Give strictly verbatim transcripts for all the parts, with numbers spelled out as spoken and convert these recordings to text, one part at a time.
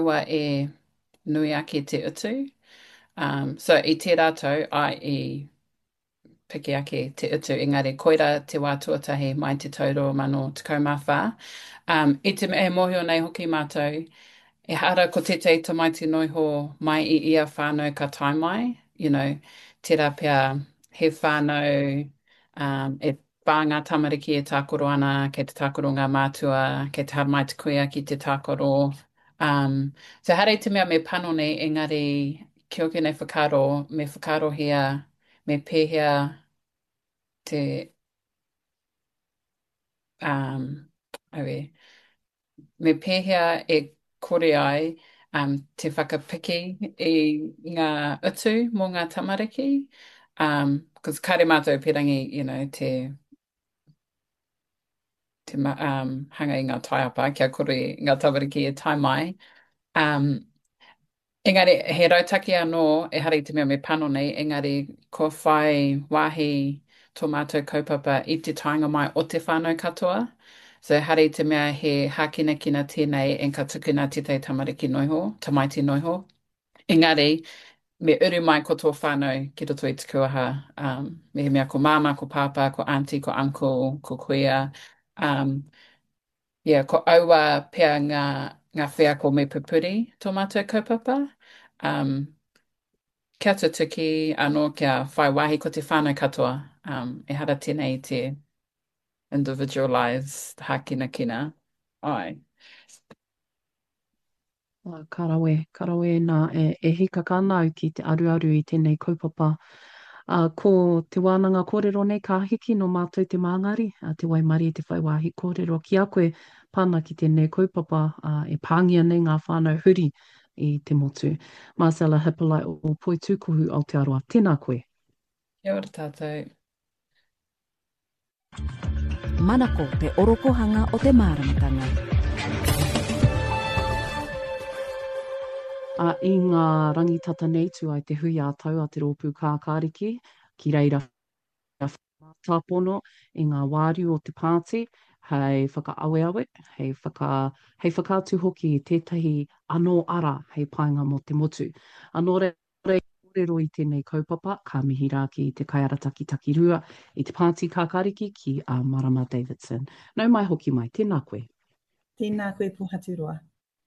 whenua e nui ake te utu. Um, so i te rātou, ai i piki ake te utu, engari koira te wā tuatahi mai te tauro mano tekau mā whā. Um, I te e mohio nei hoki mātou, e hara ko te te tamaiti noiho mai i ia whānau ka tai mai, you know, tērā pia he whānau, um, e pā ngā tamariki e tākoro ana, kei te tākoro ngā mātua, kei te hara mai te kuia ki te tākoro. Um, so hara i te mea me pano nei, engari kia oke nei whakaro, me whakaro hea, me pēhea te, um, awe, me pēhea e kore ai um, te whakapiki i ngā utu mō ngā tamariki. Um, because kare mātou pirangi, you know, te, te ma- um, hanga i ngā taiapa, kia kore ngā tamariki e tai mai. Um, engari, he rautaki anō, e hari te mea me pano nei, engari, ko whai wāhi tō mātou kaupapa i te tainga mai o te whānau katoa. So hari te mea he hākina kina tēnei en ka tukuna te te tamariki noiho, tamaiti noiho. Engari, me uru mai ko tō whānau ki roto i te kuaha. Um, me he mea ko māma, ko pāpā, ko auntie, ko uncle, ko kuia. Um, yeah, ko aua pea ngā, ngā whea ko me pupuri tō mātou kaupapa. Um, kia te tuki anō kia whai wahi ko te whānau katoa. Um, e hara tēnei i te individualised hākina kina. Ai. Uh, karawe, karawe nā e, e hika kānau ki te aruaru i tēnei kaupapa. Uh, ko te wānanga kōrero nei ka hiki no mātou te māngari, uh, te waimari e te whaiwahi kōrero ki a koe pāna ki tēnei kaupapa uh, e pāngia nei ngā whānau huri i te motu. Marcella Hippolyte o Poitukuhu Aotearoa. Tēnā koe. Kia ora tātou. Manako te orokohanga o te māramatanga. A i ngā rangitata nei tu ai te hui a tau a te rōpū kākāriki, ki reira tāpono i ngā wāriu o te pāti, hei whakaaweawe, hei, whaka, hei whakātu hoki i tētahi anō ara hei painga mo te motu. Anō re, rero i tēnei kaupapa, ka mihi rā ki te kaiarataki taki rua i te pāti kākāriki ki a Marama Davidson. Nau mai hoki mai, tēnā koe. Tēnā koe Pohaturoa.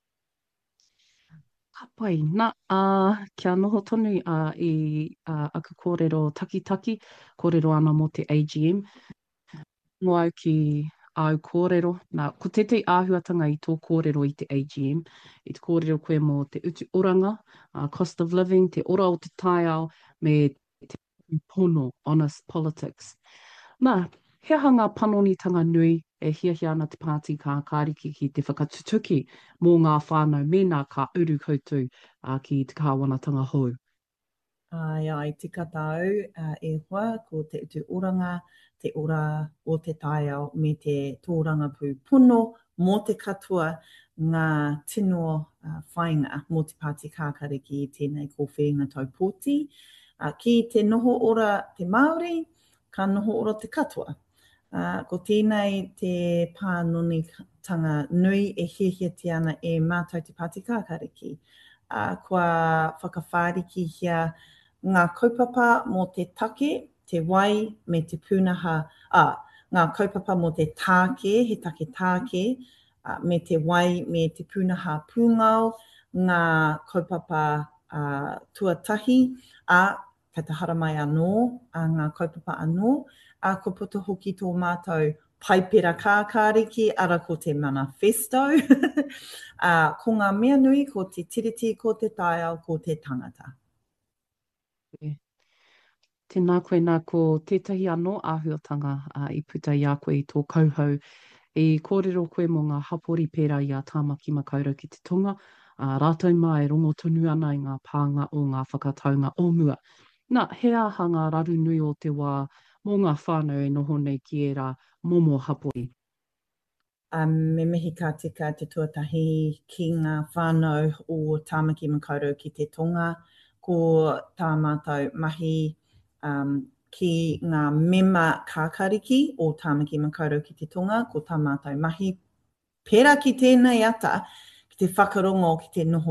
Ka pai, nā, uh, kia noho tonu uh, i uh, aku kōrero taki-taki, kōrero ana mo te A G M. Ngō au ki au kōrero, nā, ko te te āhuatanga i tō kōrero i te A G M, i te kōrero koe mō te utu oranga, uh, cost of living, te ora o te taiao, me te pono, honest politics. Nā, he hanga panonitanga nui e hiahia ana te pāti kā kāriki ki te whakatutuki mō ngā whānau mēnā ka uru koutu uh, ki te kāwanatanga hou. Ai, ai, tika tau uh, e hoa ko te utu oranga, te ora o te taiao me te tōranga pū puno mō te katoa ngā tino uh, whainga mō te pāti kākariki i tēnei ko whenga tau pōti. Uh, ki te noho ora te Māori, ka noho ora te katoa. Uh, ko tēnei te pānoni tanga nui e hiahiti ana e mātou te pāti kākariki. Uh, kua whakawhāriki hia ngā kaupapa mō te take, te wai me te pūnaha, ah, ngā kaupapa mō te tāke, he take tāke, uh, me te wai me te pūnaha pūngau, ngā kaupapa uh, tuatahi, a kei te hara mai anō, a ngā kaupapa anō, a ko puto hoki tō mātou paipera kākāriki, ara ko te manifesto, uh, ko ngā mea nui, ko te tiriti, ko te taiao, ko te tangata. Tēnā koe nā ko tētahi anō āhuatanga uh, i puta i a koe i tō kauhau, i kōrero koe mō ngā hapori pērā i a tāmaki makaurau ki te tonga, uh, rātou mai rongo tonu ana i ngā pānga o ngā whakataunga o mua. Nā, he ahanga raru nui o te wā mō ngā whānau e noho nei ki e rā momo hapori. Um, me mihi ka tika te tuatahi ki ngā whānau o tāmaki makaurau ki te tonga, ko tā mātou mahi um, ki ngā mema kākariki o tāmaki makaurau ki te tonga, ko tā mātou mahi pērā ki tēnei ata, ki te whakarongo, ki te noho